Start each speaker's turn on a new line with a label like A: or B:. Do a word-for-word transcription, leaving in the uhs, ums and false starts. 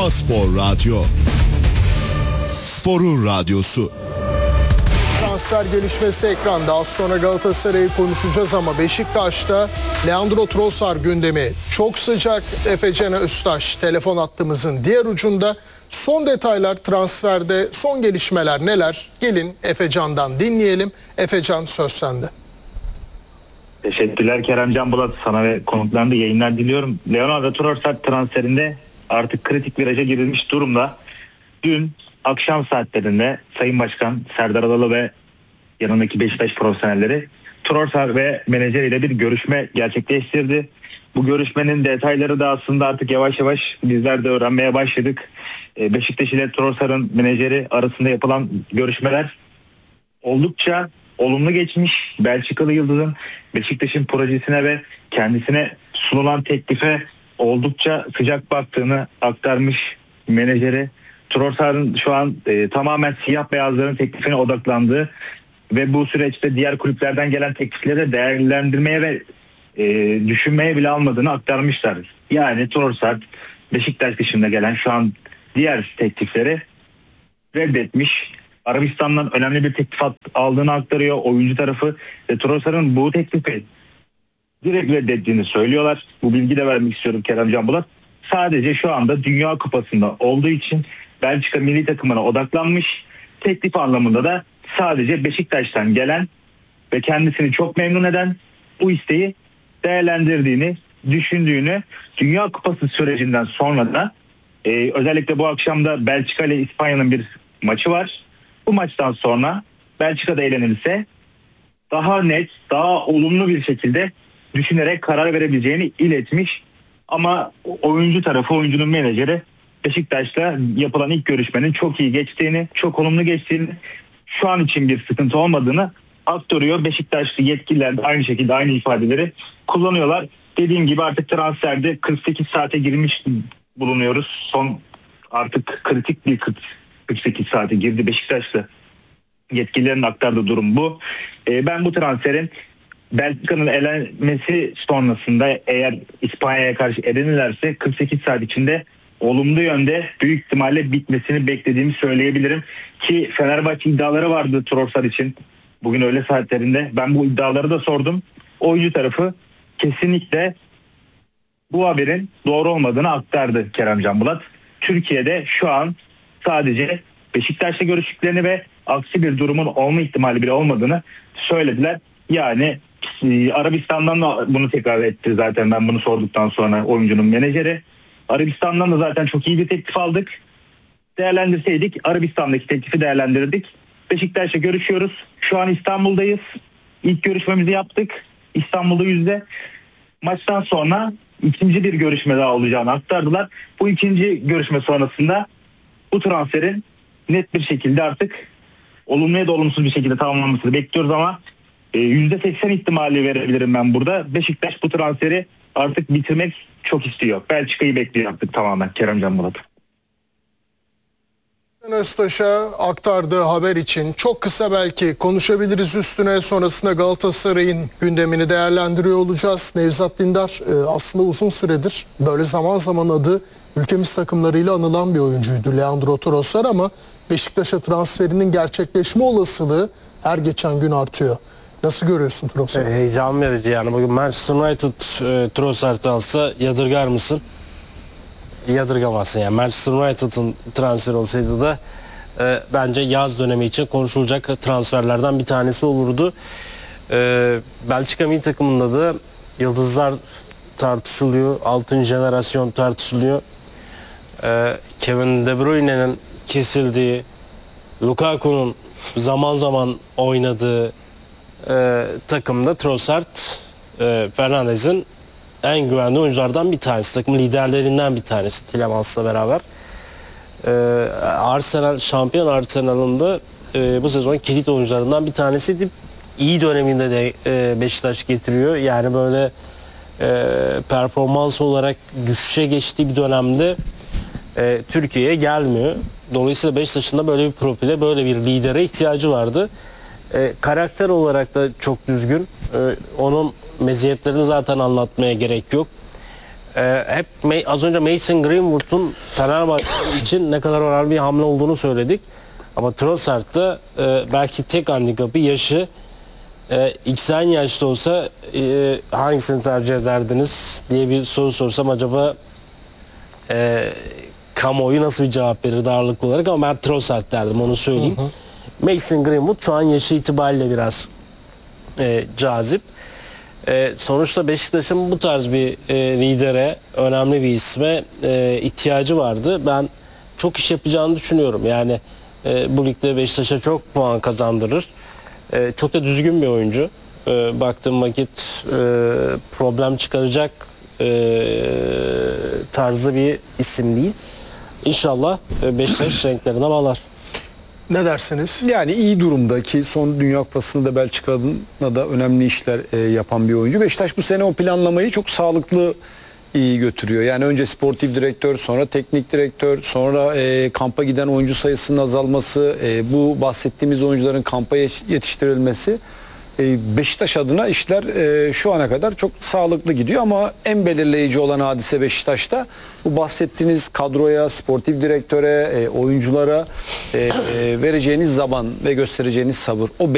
A: Sivas Spor Radyo. Spor'un radyosu.
B: Transfer gelişmesi ekranda. Az sonra Galatasaray'ı konuşacağız ama Beşiktaş'ta Leandro Trossard gündemi çok sıcak. Efecan Öztaş telefon hattımızın diğer ucunda. Son detaylar transferde, son gelişmeler neler? Gelin Efecan'dan dinleyelim. Efecan, söz sende.
C: Teşekkürler Keremcan Bulat, sana ve konuklarına yayınlar diliyorum. Leandro Trossard transferinde artık kritik viraja girilmiş durumda. Dün akşam saatlerinde Sayın Başkan Serdar Adalı ve yanındaki Beşiktaş profesyonelleri Trossard ve menajeriyle bir görüşme gerçekleştirdi. Bu görüşmenin detayları da aslında artık yavaş yavaş bizler de öğrenmeye başladık. Beşiktaş ile Trossard'ın menajeri arasında yapılan görüşmeler oldukça olumlu geçmiş. Belçikalı Yıldız'ın Beşiktaş'ın projesine ve kendisine sunulan teklife oldukça sıcak baktığını aktarmış menajeri. Trossard'ın şu an e, tamamen siyah beyazların teklifine odaklandığı ve bu süreçte diğer kulüplerden gelen teklifleri değerlendirmeye ve e, düşünmeye bile almadığını aktarmışlar. Yani Trossard Beşiktaş dışında gelen şu an diğer teklifleri reddetmiş. Arabistan'dan önemli bir teklif aldığını aktarıyor oyuncu tarafı ve Trossard'ın bu teklifi direkt reddettiğini söylüyorlar. Bu bilgi de vermek istiyorum Keremcan Bulat. Sadece şu anda Dünya Kupası'nda olduğu için Belçika milli takımına odaklanmış. Teklif anlamında da sadece Beşiktaş'tan gelen ve kendisini çok memnun eden bu isteği değerlendirdiğini, düşündüğünü, Dünya Kupası sürecinden sonra da e, özellikle bu akşam da Belçika ile İspanya'nın bir maçı var. Bu maçtan sonra Belçika'da elenirse daha net, daha olumlu bir şekilde düşünerek karar verebileceğini iletmiş. Ama oyuncu tarafı, oyuncunun menajeri Beşiktaş'la yapılan ilk görüşmenin çok iyi geçtiğini, çok olumlu geçtiğini, şu an için bir sıkıntı olmadığını aktarıyor. Beşiktaşlı yetkililer de aynı şekilde aynı ifadeleri kullanıyorlar. Dediğim gibi artık transferde kırk sekiz saate girmiş bulunuyoruz. Son artık kritik bir kırk sekiz saate girdi Beşiktaşlı yetkililerin aktardığı durum bu. Ee, ben bu transferin Belçika'nın elenmesi sonrasında eğer İspanya'ya karşı elenirlerse kırk sekiz saat içinde olumlu yönde büyük ihtimalle bitmesini beklediğimi söyleyebilirim. Ki Fenerbahçe iddiaları vardı Trossard için. Bugün öğle saatlerinde ben bu iddiaları da sordum. Oyuncu tarafı kesinlikle bu haberin doğru olmadığını aktardı Keremcan Bulat. Türkiye'de şu an sadece Beşiktaş'la görüştüklerini ve aksi bir durumun olma ihtimali bile olmadığını söylediler. Yani e, Arabistan'dan da bunu tekrar etti zaten ben bunu sorduktan sonra oyuncunun menajeri. Arabistan'dan da zaten çok iyi bir teklif aldık. Değerlendirseydik Arabistan'daki teklifi değerlendirdik. Beşiktaş'la görüşüyoruz. Şu an İstanbul'dayız. İlk görüşmemizi yaptık. İstanbul'da yüzde. Maçtan sonra ikinci bir görüşme daha olacağını aktardılar. Bu ikinci görüşme sonrasında bu transferin net bir şekilde artık olumlu ya da olumsuz bir şekilde tamamlanmasını bekliyoruz ama yüzde seksen ihtimali verebilirim ben burada. Beşiktaş bu transferi artık bitirmek çok istiyor. Belçika'yı bekliyor artık tamamen Keremcan Murat.
B: Öztaş'a aktardığı haber için çok kısa belki konuşabiliriz üstüne, sonrasında Galatasaray'ın gündemini değerlendiriyor olacağız. Nevzat Dindar aslında uzun süredir böyle zaman zaman adı ülkemiz takımlarıyla anılan bir oyuncuydu Leandro Trossard ama Beşiktaş'a transferinin gerçekleşme olasılığı her geçen gün artıyor. Nasıl görüyorsun Trossard?
D: E, heyecan verici yani. Bugün Manchester United e, Trossard'ı alsa yadırgar mısın? Yadırgamazsın yani. Manchester United'ın transfer olsaydı da e, bence yaz dönemi için konuşulacak transferlerden bir tanesi olurdu. E, Belçika milli takımında da yıldızlar tartışılıyor. Altıncı jenerasyon tartışılıyor. E, Kevin De Bruyne'nin kesildiği, Lukaku'nun zaman zaman oynadığı e, takımda Trossard e, Fernandez'in en güvenli oyunculardan bir tanesi. Takım liderlerinden bir tanesi Tillemans'la beraber. Ee, Arsenal, şampiyon Arsenal'ın e, bu sezon kilit oyuncularından bir tanesiydi. İyi döneminde de e, Beşiktaş getiriyor. Yani böyle e, performans olarak düşüşe geçtiği bir dönemde e, Türkiye'ye gelmiyor. Dolayısıyla Beşiktaş'ın da böyle bir profile, böyle bir lidere ihtiyacı vardı. E, karakter olarak da çok düzgün. E, onun meziyetlerini zaten anlatmaya gerek yok. Ee, hep Ma- az önce Mason Greenwood'un Fenerbahçe için ne kadar önemli bir hamle olduğunu söyledik. Ama Trossard'da e, belki tek handikapı yaşı. E, ikisi aynı yaşta olsa e, hangisini tercih ederdiniz diye bir soru sorsam acaba e, kamuoyu nasıl bir cevap verirdi ağırlıklı olarak, ama ben Trossard derdim, onu söyleyeyim. Hı hı. Mason Greenwood şu an yaşı itibariyle biraz e, cazip. E, sonuçta Beşiktaş'ın bu tarz bir e, lidere, önemli bir isme e, ihtiyacı vardı. Ben çok iş yapacağını düşünüyorum. Yani e, bu ligde Beşiktaş'a çok puan kazandırır. E, çok da düzgün bir oyuncu. E, baktığım vakit e, problem çıkaracak e, tarzı bir isim değil. İnşallah e, Beşiktaş renklerine bağlar.
B: Ne dersiniz?
A: Yani iyi durumda ki son Dünya Kupası'nda Belçika'da da önemli işler e, yapan bir oyuncu. Beşiktaş bu sene o planlamayı çok sağlıklı iyi götürüyor. Yani önce sportif direktör, sonra teknik direktör, sonra e, kampa giden oyuncu sayısının azalması, e, bu bahsettiğimiz oyuncuların kampa yetiştirilmesi. E, Beşiktaş adına işler e, şu ana kadar çok sağlıklı gidiyor ama en belirleyici olan hadise Beşiktaş'ta bu bahsettiğiniz kadroya, sportif direktöre, e, oyunculara e, e, vereceğiniz zaman ve göstereceğiniz sabır. O